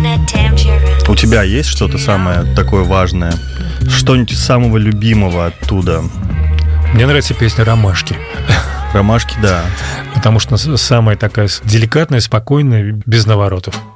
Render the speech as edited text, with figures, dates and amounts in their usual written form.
У тебя есть что-то самое такое важное? Что-нибудь из самого любимого оттуда? Мне нравится песня «Ромашки». «Ромашки», да. Потому что самая такая деликатная, спокойная, без наворотов.